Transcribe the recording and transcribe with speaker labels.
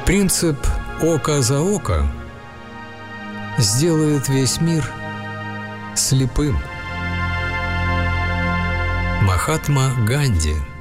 Speaker 1: Принцип «око за око» сделает весь мир слепым. Махатма Ганди.